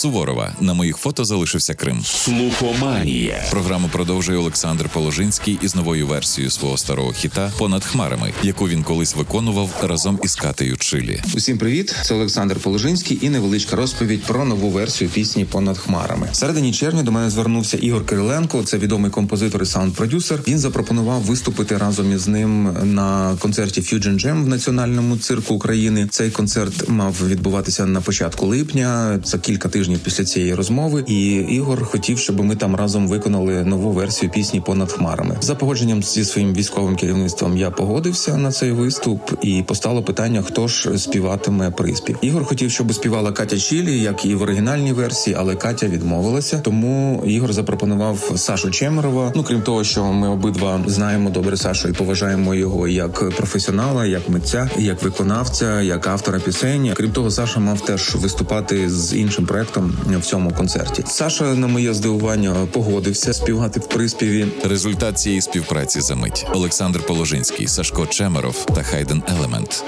Суворова. На моїх фото залишився Крим. Слухоманія. Програму продовжує Олександр Положинський із новою версією свого старого хіта «Понад хмарами», яку він колись виконував разом із Катею Чилі. Усім привіт! Це Олександр Положинський і невеличка розповідь про нову версію пісні «Понад хмарами». В середині червня до мене звернувся Ігор Кириленко, це відомий композитор і саунд-продюсер. Він запропонував виступити разом із ним на концерті Fusion Jam в Національному цирку України. Цей концерт мав відбуватися на початку липня, за кілька тижнів після цієї розмови. І Ігор хотів, щоб ми там разом виконали нову версію пісні «Понад хмарами». За погодженням зі своїм військовим керівництвом я погодився на цей виступ, і постало питання, хто ж співатиме приспів. Ігор хотів, щоб співала Катя Чилі, як і в оригінальній версії, але Катя відмовилася, тому Ігор запропонував Сашу Чемерова. Крім того, що ми обидва знаємо добре Сашу і поважаємо його як професіонала, як митця, як виконавця, як автора пісень. Крім того, Саша мав теж виступати з іншим проектом в цьому концерті. Саша, на моє здивування, погодився співати в приспіві. Результат цієї співпраці за мить. Олександр Положинський, Сашко Чемеров та Хайден Елемент.